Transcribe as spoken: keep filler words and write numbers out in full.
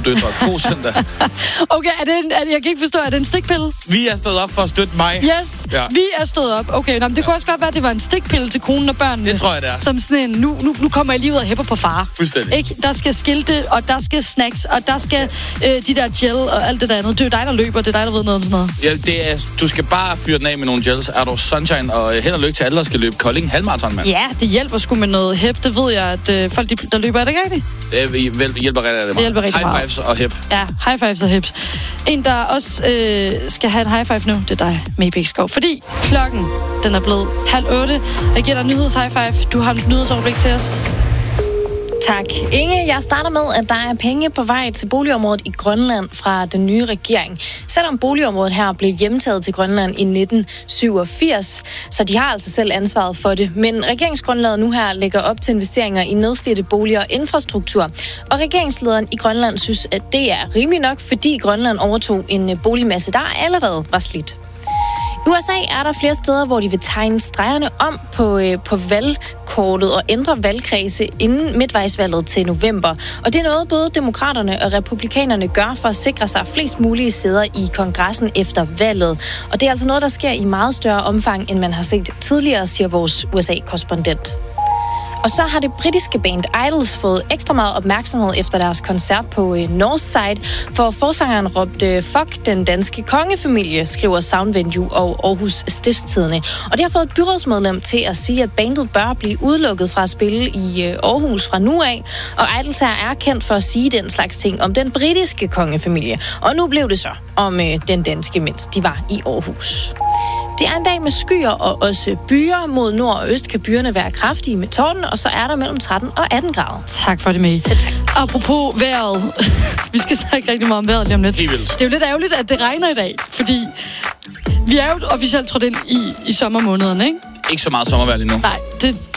døtre. God søndag. Okay, er det en, er det, jeg kan ikke forstå, er det en stikpille? Vi er stået op for at støtte mig. Yes, ja. Vi er stået op. Okay, nå, men det ja. kunne også godt være, at det var en stikpille til konen og børnene. Det tror jeg, det er. Som sådan en, nu, nu, nu kommer jeg lige ud og hæpper på far. Fuldstændig. Ikke? Der skal skilte, og der skal snacks, og der skal øh, de der gel og alt det der andet. Det er jo dig, der løber, det er dig, der ved noget om sådan noget. Ja, det er, du skal bare fyre den af med nogle gels. Er du sunshine, og held og lykke til alle, der skal løbe Kolding halvmarathon, mand. Ja, det hjælper sgu med noget hep. Det ved jeg, at øh, folk, de, der løber, er det ikke rigtigt? Det hjælper rigtig, rigtig meget. Det hjælper rigtig high meget. fives og hip. Ja, high fives og hips. En, der også øh, skal have en high five nu, det er dig, Mie Bækskov. Fordi klokken, den er blevet halv otte. Jeg giver dig nyheds high five. Du har et nyhedsoverblik til os. Tak. Inge, jeg starter med, at der er penge på vej til boligområdet i Grønland fra den nye regering. Selvom boligområdet her blev hjemtaget til Grønland i nitten syvogfirs, så de har altså selv ansvaret for det. Men regeringsgrundlaget nu her lægger op til investeringer i nedslidte boliger og infrastruktur. Og regeringslederen i Grønland synes, at det er rimeligt nok, fordi Grønland overtog en boligmasse, der allerede var slidt. I U S A er der flere steder, hvor de vil tegne stregerne om på, øh, på valgkortet og ændre valgkredse inden midtvejsvalget til november. Og det er noget, både demokraterne og republikanerne gør for at sikre sig flest mulige sæder i kongressen efter valget. Og det er altså noget, der sker i meget større omfang, end man har set tidligere, siger vores U S A-korrespondent. Og så har det britiske band Idols fået ekstra meget opmærksomhed efter deres koncert på Northside, for forsangeren råbte "fuck den danske kongefamilie", skriver Soundvenue og Aarhus Stiftstidende. Og det har fået et byrådsmedlem til at sige, at bandet bør blive udelukket fra at spille i Aarhus fra nu af. Og Idols her er kendt for at sige den slags ting om den britiske kongefamilie. Og nu blev det så om den danske, mens de var i Aarhus. Det er en dag med skyer og også byer. Mod nord og øst kan byerne være kraftige med torden, og så er der mellem tretten og atten grader. Tak for det, Mie. Selv tak. Apropos vejret. Vi skal snakke rigtig meget om vejret lige om lidt. Det er jo lidt ærgerligt, at det regner i dag, fordi vi er jo officielt trådt ind i, i sommermånederne, ikke? Ikke så meget sommervejr lige nu. Nej, det